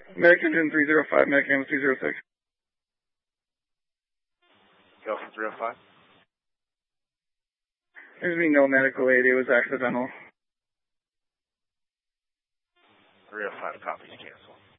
Medic engine 305, medic ambulance 306. Go from 305. There's been no medical aid, it was accidental. 305 copies, cancel.